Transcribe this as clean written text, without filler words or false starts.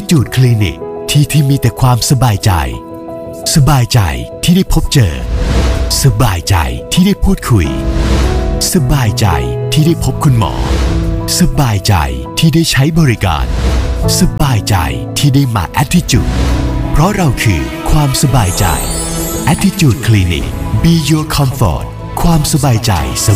Attitude Clinic ที่มีแต่ความสบายใจสบายใจที่ได้พบเจอสบายใจที่ได้พูดคุยสบายใจที่ได้พบคุณหมอสบายใจที่ได้ใช้บริการสบายใจที่ได้มา Attitude เพราะเราคือความสบายใจ Attitude Clinic Be Your Comfort ความสบายใจส